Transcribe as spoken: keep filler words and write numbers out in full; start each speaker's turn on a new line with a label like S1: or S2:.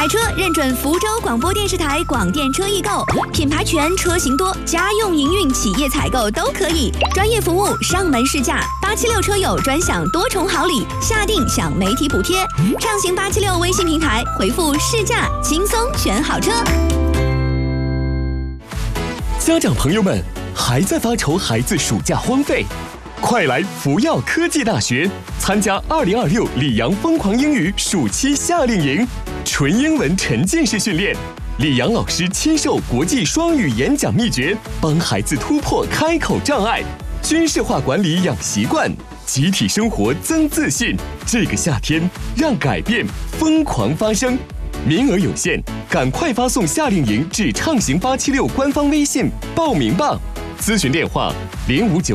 S1: 买车认准福州广播电视台广电车易购，品牌全，车型多，家用营运、企业采购都可以，专业服务，上门试驾，八七六车友专享多重好礼，下定享媒体补贴。畅行八七六微信平台回复试驾，轻松选好车。
S2: 家长朋友们，还在发愁孩子暑假荒废？快来福耀科技大学参加二零二六里昂疯狂英语暑期夏令营，纯英文沉浸式训练，李阳老师亲授国际双语演讲秘诀，帮孩子突破开口障碍，军事化管理养习惯，集体生活增自信。这个夏天，让改变疯狂发生。名额有限，赶快发送夏令营至畅行八七六官方微信报名吧。咨询电话零五九。